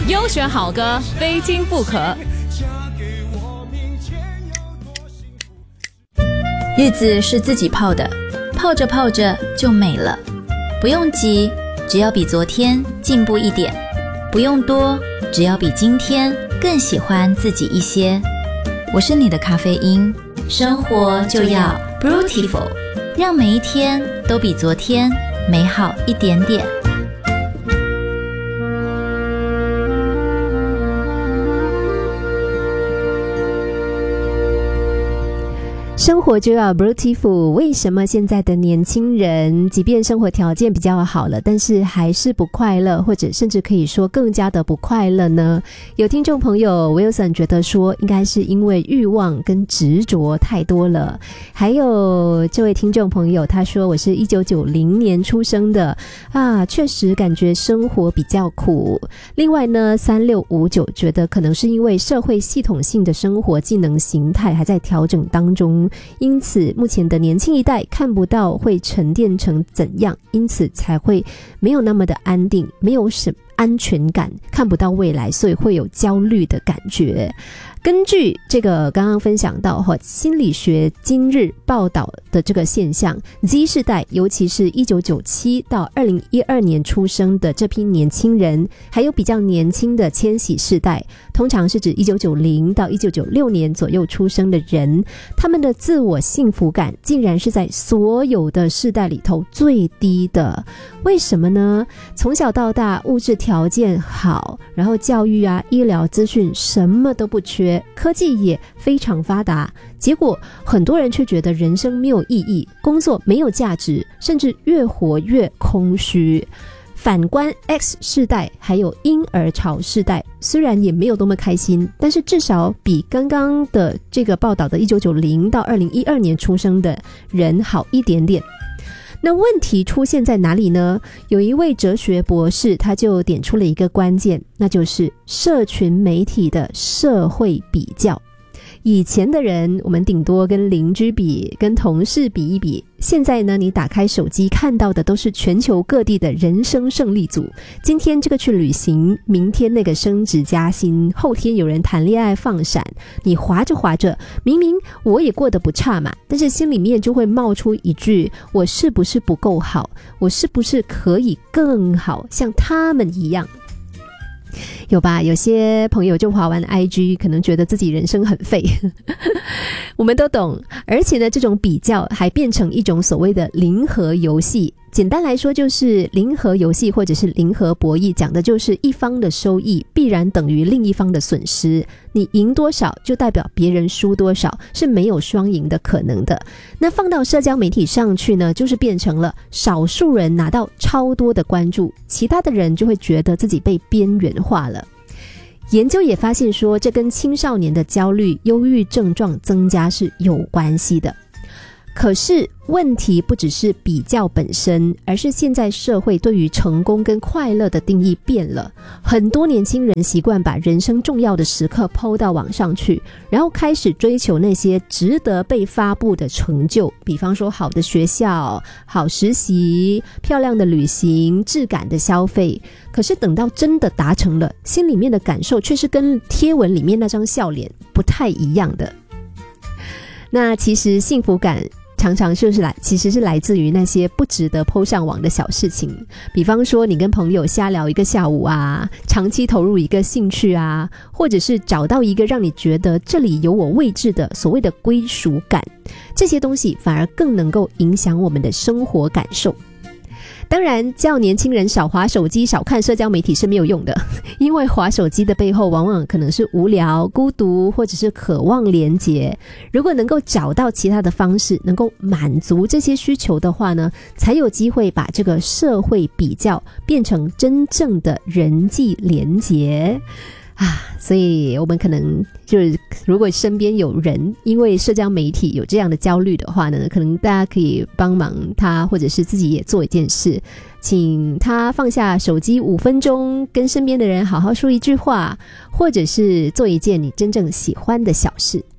优选好歌，非听不可。 日子是自己泡的，泡着泡着就美了。不用急，只要比昨天进步一点；不用多，只要比今天更喜欢自己一些。我是你的咖啡因，生活就要 Brutiful， 让每一天都比昨天美好一点点。 生活就要 Beautiful， 为什么现在的年轻人即便生活条件比较好了，但是还是不快乐，或者甚至可以说更加的不快乐呢？有听众朋友 Wilson 觉得说应该是因为欲望跟执着太多了。还有这位听众朋友他说，我是1990年出生的啊，确实感觉生活比较苦。另外呢3659觉得可能是因为社会系统性的生活技能形态还在调整当中，因此目前的年轻一代看不到会沉淀成怎样，因此才会没有那么的安定，没有什么安全感，看不到未来，所以会有焦虑的感觉。根据这个刚刚分享到心理学今日报道的这个现象， Z 世代尤其是1997到2012年出生的这批年轻人，还有比较年轻的千禧世代，通常是指1990到1996年左右出生的人，他们的自我幸福感竟然是在所有的世代里头最低的。为什么呢？从小到大物质条件好，然后教育啊、医疗资讯什么都不缺，科技也非常发达，结果很多人却觉得人生没有意义，工作没有价值，甚至越活越空虚。反观 X 世代还有婴儿潮世代，虽然也没有多么开心，但是至少比刚刚的这个报道的1990到2012年出生的人好一点点。那问题出现在哪里呢？有一位哲学博士他就点出了一个关键，那就是社群媒体的社会比较。以前的人我们顶多跟邻居比，跟同事比一比，现在呢，你打开手机看到的都是全球各地的人生胜利组，今天这个去旅行，明天那个升职加薪，后天有人谈恋爱放闪，你滑着滑着，明明我也过得不差嘛，但是心里面就会冒出一句，我是不是不够好？我是不是可以更好，像他们一样？有吧？有些朋友就滑完 IG 可能觉得自己人生很废我们都懂。而且呢，这种比较还变成一种所谓的零和游戏。简单来说就是零和游戏或者是零和博弈，讲的就是一方的收益必然等于另一方的损失，你赢多少就代表别人输多少，是没有双赢的可能的。那放到社交媒体上去呢，就是变成了少数人拿到超多的关注，其他的人就会觉得自己被边缘化了。研究也发现说，这跟青少年的焦虑、忧郁症状增加是有关系的。可是问题不只是比较本身，而是现在社会对于成功跟快乐的定义变了。很多年轻人习惯把人生重要的时刻 po 到网上去，然后开始追求那些值得被发布的成就，比方说好的学校、好实习、漂亮的旅行、质感的消费。可是等到真的达成了，心里面的感受却是跟贴文里面那张笑脸不太一样的。那其实幸福感常常其实是来自于那些不值得 po 上网的小事情，比方说你跟朋友瞎聊一个下午啊，长期投入一个兴趣啊，或者是找到一个让你觉得这里有我位置的所谓的归属感，这些东西反而更能够影响我们的生活感受。当然叫年轻人少滑手机少看社交媒体是没有用的，因为滑手机的背后往往可能是无聊、孤独或者是渴望连结。如果能够找到其他的方式能够满足这些需求的话呢，才有机会把这个社会比较变成真正的人际连结所以我们可能就是如果身边有人因为社交媒体有这样的焦虑的话呢，可能大家可以帮忙他，或者是自己也做一件事，请他放下手机5分钟，跟身边的人好好说一句话，或者是做一件你真正喜欢的小事。